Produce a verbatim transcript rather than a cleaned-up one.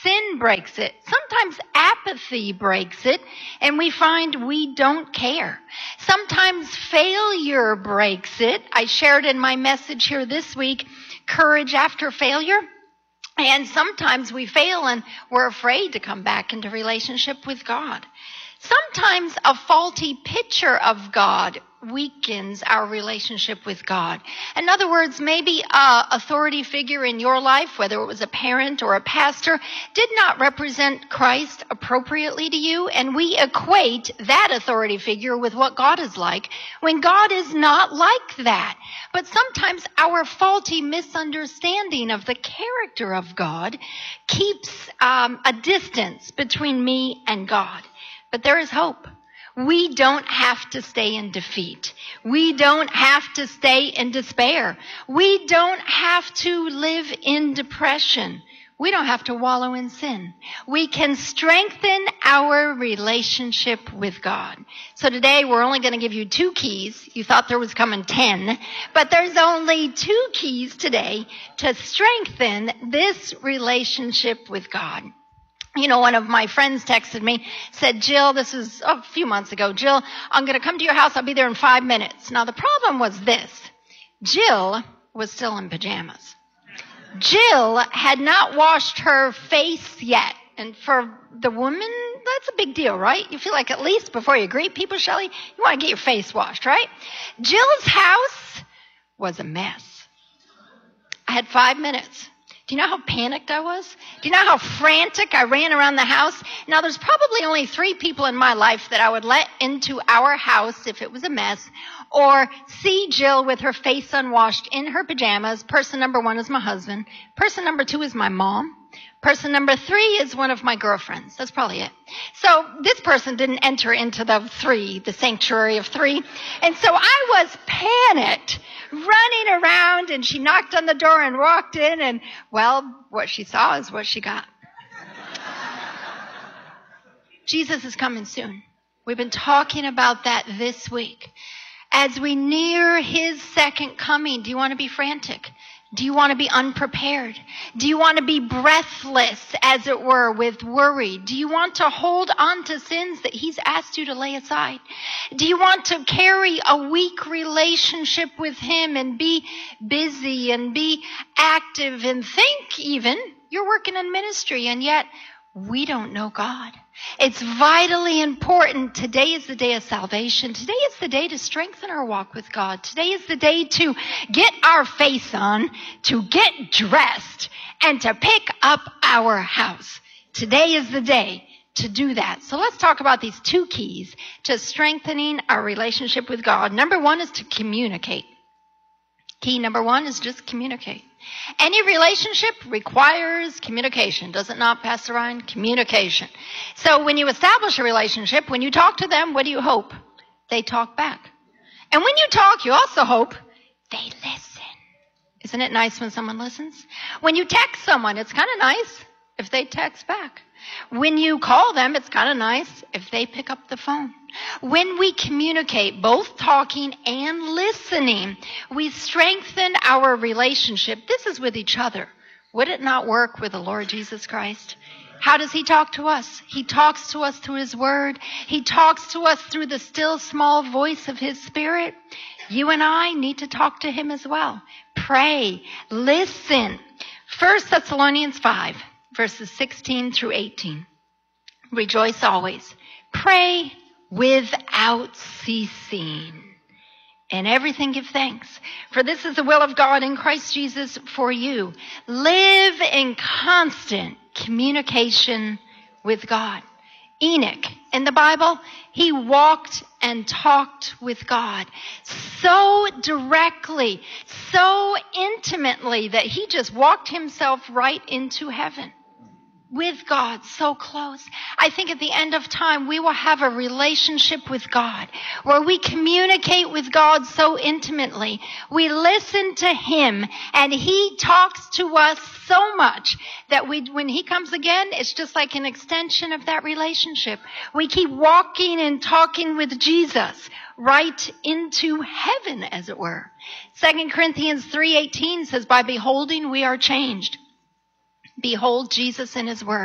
sin breaks it. Sometimes apathy breaks it, and we find we don't care. Sometimes failure breaks it. I shared in my message here this week, courage after failure. And sometimes we fail and we're afraid to come back into relationship with God. Sometimes a faulty picture of God weakens our relationship with God. In other words, maybe an authority figure in your life, whether it was a parent or a pastor, did not represent Christ appropriately to you, and we equate that authority figure with what God is like, when God is not like that. But sometimes our faulty misunderstanding of the character of God keeps um, a distance between me and God. But there is hope. We don't have to stay in defeat. We don't have to stay in despair. We don't have to live in depression. We don't have to wallow in sin. We can strengthen our relationship with God. So today we're only going to give you two keys. You thought there was coming ten, but there's only two keys today to strengthen this relationship with God. You know, one of my friends texted me, said, Jill, this was a few months ago, Jill, I'm going to come to your house. I'll be there in five minutes. Now, the problem was this. Jill was still in pajamas. Jill had not washed her face yet. And for the woman, that's a big deal, right? You feel like at least before you greet people, Shelley, you want to get your face washed, right? Jill's house was a mess. I had five minutes. Do you know how panicked I was? Do you know how frantic I ran around the house? Now, there's probably only three people in my life that I would let into our house if it was a mess, or see Jill with her face unwashed in her pajamas. Person number one is my husband. Person number two is my mom. Person number three is one of my girlfriends. That's probably it. So this person didn't enter into the three, the sanctuary of three. And so I was panicked, running around, and she knocked on the door and walked in, and, well, what she saw is what she got. Jesus is coming soon. We've been talking about that this week. As we near his second coming, do you want to be frantic? Do you want to be unprepared? Do you want to be breathless, as it were, with worry? Do you want to hold on to sins that he's asked you to lay aside? Do you want to carry a weak relationship with him and be busy and be active and think even you're working in ministry, and yet we don't know God? It's vitally important. Today is the day of salvation. Today is the day to strengthen our walk with God. Today is the day to get our face on, to get dressed, and to pick up our house. Today is the day to do that. So let's talk about these two keys to strengthening our relationship with God. Number one is to communicate. Key number one is just communicate. Any relationship requires communication. Does it not, Pastor Ryan? Communication. So when you establish a relationship, when you talk to them, what do you hope? They talk back. And when you talk, you also hope they listen. Isn't it nice when someone listens? When you text someone, it's kind of nice if they text back. When you call them, it's kind of nice if they pick up the phone. When we communicate, both talking and listening, we strengthen our relationship. This is with each other. Would it not work with the Lord Jesus Christ? How does he talk to us? He talks to us through his word. He talks to us through the still small voice of his spirit. You and I need to talk to him as well. Pray. Listen. First Thessalonians five, verses sixteen through eighteen. Rejoice always. Pray without ceasing. In everything give thanks, for this is the will of God in Christ Jesus for you. Live in constant communication with God. Enoch, in the Bible, he walked and talked with God so directly, so intimately, that he just walked himself right into heaven with God, so close. I think at the end of time, we will have a relationship with God where we communicate with God so intimately. We listen to him, and he talks to us so much that we, when he comes again, it's just like an extension of that relationship. We keep walking and talking with Jesus right into heaven, as it were. Second Corinthians three eighteen says, by beholding we are changed. Behold Jesus in his word.